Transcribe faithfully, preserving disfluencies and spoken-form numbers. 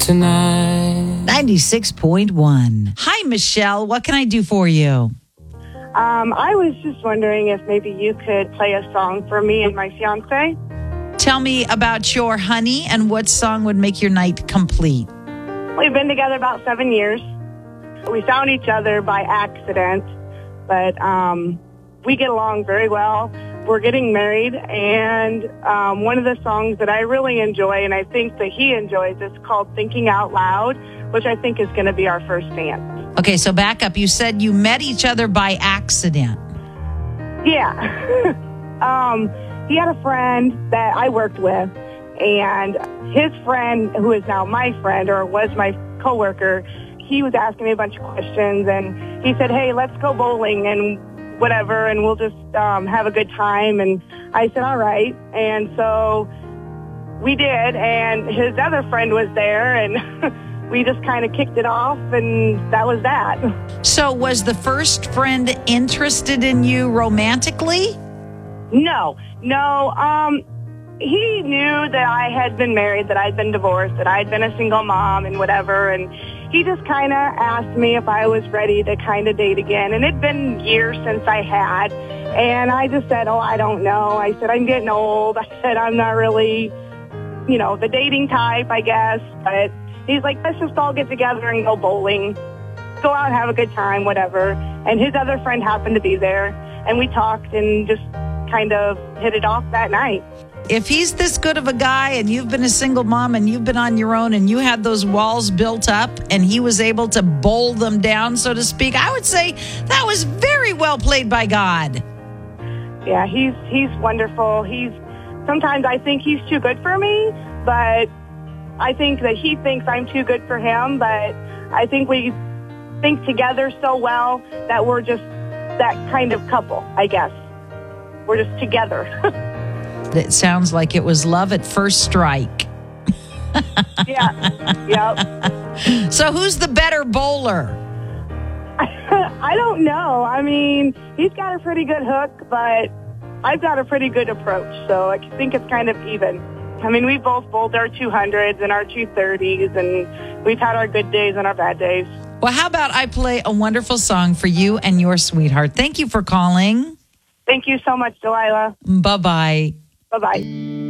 tonight. ninety-six point one. Hi, Michelle. What can I do for you? Um, I was just wondering if maybe you could play a song for me and my fiance. Tell me about your honey and what song would make your night complete. We've been together about seven years. We found each other by accident, but um, we get along very well. We're getting married, and um, one of the songs that I really enjoy, and I think that he enjoys, is called Thinking Out Loud, which I think is going to be our first dance. Okay, so back up. You said you met each other by accident. Yeah. um, he had a friend that I worked with, and his friend, who is now my friend, or was my coworker, he was asking me a bunch of questions, and he said, hey, let's go bowling, and whatever, and we'll just um, have a good time. And I said, all right. And so we did, and his other friend was there, and we just kind of kicked it off, and that was that. So was the first friend interested in you romantically? No, no. Um, he knew that I had been married, that I'd been divorced, that I'd been a single mom and whatever, and he just kind of asked me if I was ready to kind of date again. And it'd been years since I had. And I just said, oh, I don't know. I said, I'm getting old. I said, I'm not really, you know, the dating type, I guess. But he's like, let's just all get together and go bowling. Go out and have a good time, whatever. And his other friend happened to be there. And we talked and just kind of hit it off that night. If he's this good of a guy and you've been a single mom and you've been on your own and you had those walls built up and he was able to bowl them down, so to speak, I would say that was very well played by God. Yeah, he's he's wonderful. He's sometimes I think he's too good for me, but I think that he thinks I'm too good for him. But I think we think together so well that we're just that kind of couple, I guess. We're just together. It sounds like it was love at first strike. Yeah. Yep. So who's the better bowler? I don't know. I mean, he's got a pretty good hook, but I've got a pretty good approach. So I think it's kind of even. I mean, we both bowled our two hundreds and our two thirties, and we've had our good days and our bad days. Well, how about I play a wonderful song for you and your sweetheart? Thank you for calling. Thank you so much, Delilah. Bye-bye. Bye-bye.